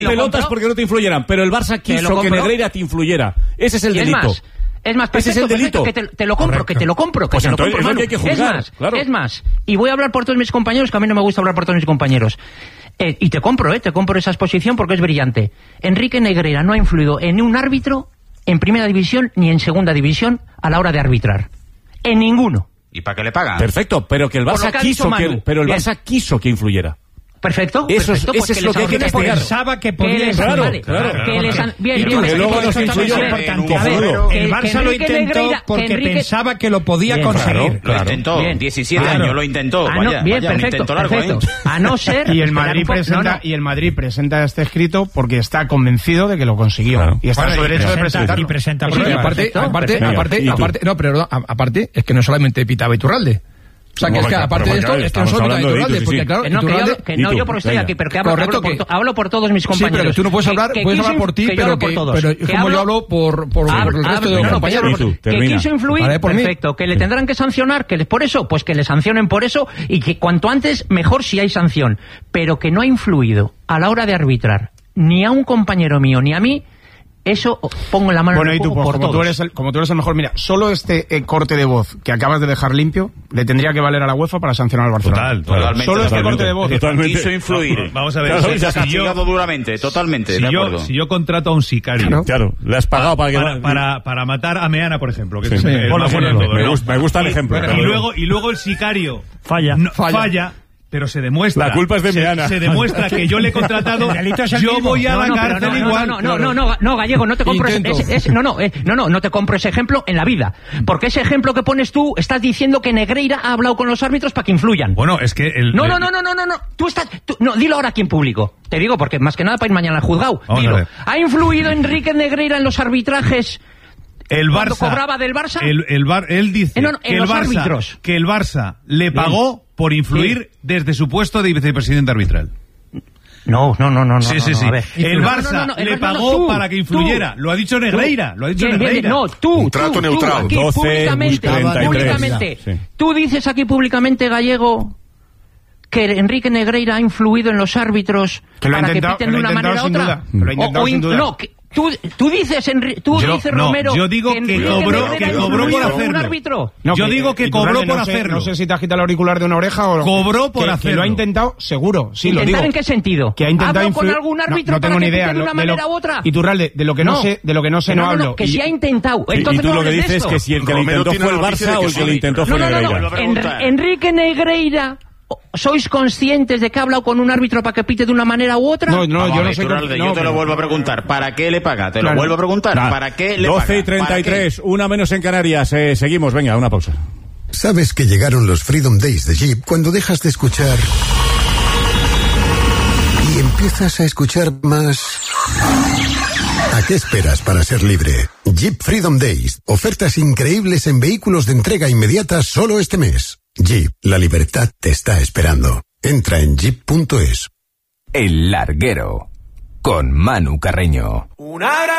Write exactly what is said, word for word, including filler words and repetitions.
pelotas porque no te influyeran, pero el Barça quiso que Negreira te influyera. Ese es el delito. Es más, es más perfecto, ese es el delito. Que te, te lo compro, Correcto. que te lo compro, que pues te lo entonces, compro, es, lo que hay que juzgar, es más, claro. es más, y voy a hablar por todos mis compañeros, que a mí no me gusta hablar por todos mis compañeros. Eh, y te compro, eh, te compro esa exposición porque es brillante. Enrique Negreira no ha influido en un árbitro en primera división ni en segunda división a la hora de arbitrar. En ninguno. ¿Y para qué le pagan? Perfecto, pero que el Barça que quiso que, pero el Bien. Barça quiso que influyera. Perfecto, eso perfecto, es, pues eso es lo que hay que explicar. Pensaba que podía que claro, vale, claro, que les han, bien, y bien, que luego nos influyó. El Barça lo intentó porque Enrique... pensaba que lo podía bien, conseguir. Claro, lo intentó, bien. diecisiete claro. años lo intentó. Ah, no, vaya, bien, vaya, perfecto, un largo, perfecto. ¿eh? A no ser... Y el Madrid presenta no, no. y el Madrid presenta este escrito porque está convencido de que lo consiguió. Claro. Y está en su derecho de presentarlo. Y presenta sí, aparte, aparte, aparte, aparte, no, pero aparte es que no solamente pitaba Iturralde. O sea, que es que aparte de esto, es que no solo Iturralde, porque claro, no, Iturralde... Que no, yo por estoy aquí, pero que hablo, Correcto, hablo, que, por, hablo por todos mis compañeros. Sí, pero que tú no puedes hablar, que, puedes que hablar por ti, que pero, por que, todos. pero es como hablo, yo hablo por, por, hablo, por el resto hablo, de los no, compañeros. No, que quiso influir, vale, perfecto, que le tendrán que sancionar, que les, por eso, pues que le sancionen por eso, y que cuanto antes, mejor si hay sanción. Pero que no ha influido a la hora de arbitrar, ni a un compañero mío, ni a mí, eso pongo la mano bueno, en el fuego fuego por por como todos. Tú eres el, como tú eres el mejor, mira, solo este eh, corte de voz que acabas de dejar limpio le tendría que valer a la UEFA para sancionar al Barcelona. Total, totalmente. Solo totalmente, este corte de voz. Totalmente. Quiso influir. Vamos a ver. Claro, si, se ha si castigado yo, duramente, totalmente, si de yo, acuerdo. Si yo contrato a un sicario... Claro, claro le has pagado para que... Para, para, para matar a Meana, por ejemplo. Que sí, es el, sí. el Bueno, más bueno, bueno de todo, me, ¿no? gusta, me gusta el ejemplo. Y, y, luego, y luego el sicario falla. No, falla. falla pero se demuestra. La culpa es de Meana. Se, se demuestra que yo le he contratado. Yo voy a no, la no, cárcel no, igual. No, no, no, no, no, no, Gallego, no te compro ese, ese, ese, no, no, eh, no, no, no te compro ese ejemplo en la vida. Porque ese ejemplo que pones tú, estás diciendo que Negreira ha hablado con los árbitros para que influyan. Bueno, es que el. No, no, el, no, no, no, no, no. Tú estás. Tú, no, dilo ahora aquí en público. Te digo, porque más que nada para ir mañana al juzgado. Vamos Dilo. ¿Ha influido Enrique Negreira en los arbitrajes? El Barça cobraba del Barça. El, el bar, él dice eh, no, no, que, el Barça, árbitros. que el Barça le pagó Bien. por influir sí. desde su puesto de vicepresidente arbitral. No, no, no, no. Sí, sí, sí. No, no, el Barça no, no, no, le el, pagó tú, para que influyera. Tú, lo ha dicho Negreira. Tú, lo ha dicho bien, Negreira. Bien, no, tú. Un trato tú, neutral. Tú, aquí, doce, públicamente. públicamente. Sí. Tú dices aquí públicamente, Gallego, que Enrique Negreira ha influido en los árbitros que lo para que piten que de una manera u otra. Lo ha intentado o, o sin in, duda. No, que, Tú, tú dices, Enri, tú yo, dices no, Romero, yo digo que, que cobró, que cobró por hacerlo. Un árbitro. No, yo que, digo que cobró por no sé, hacerlo. No sé si te agita el auricular de una oreja o cobró por que, hacerlo. Que lo ha intentado, seguro, sí lo digo. ¿Intentar en qué sentido? Que ha intentado ¿Hablo influir... con algún árbitro no, no para tengo que ni idea, pite de una de manera lo, u otra? Iturralde, de lo que no, no sé, de lo que no sé no, no, no hablo. No, que y, si ha intentado. Y, Entonces y tú no lo que dices de es que si el que lo intentó fue el Barça o el que lo intentó fue Negreira. No, no, no. Enrique Negreira... ¿Sois conscientes de que ha hablado con un árbitro para que pite de una manera u otra? No, no, Vamos, yo no soy... Turralde, No, yo te pero... lo vuelvo a preguntar. ¿Para qué le paga? Te claro. lo vuelvo a preguntar. Nah. ¿Para qué le doce paga? y treinta y tres, una menos en Canarias. Eh, seguimos, venga, una pausa. Sabes que llegaron los Freedom Days de Jeep cuando dejas de escuchar y empiezas a escuchar más... ¿A qué esperas para ser libre? Jeep Freedom Days. Ofertas increíbles en vehículos de entrega inmediata solo este mes. Jeep, la libertad te está esperando. Entra en jeep punto es. El Larguero, con Manu Carreño. Una